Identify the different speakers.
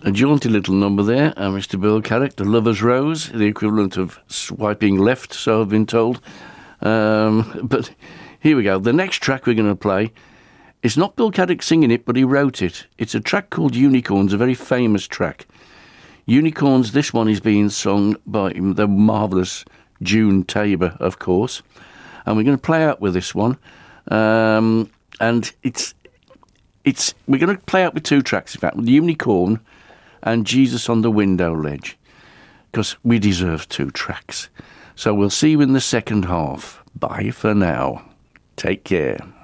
Speaker 1: A jaunty little number there, Mr. Bill Carrick, The Lover's Rose, the equivalent of swiping left, so I've been told. But here we go. The next track we're going to play, it's not Bill Carrick singing it, but he wrote it. It's a track called Unicorns, a very famous track. Unicorns, this one is being sung by the marvellous June Tabor, of course. And we're going to play out with this one. And we're going to play out with two tracks, in fact, with Unicorn and Jesus on the Window Ledge, because we deserve two tracks. So we'll see you in the second half. Bye for now. Take care.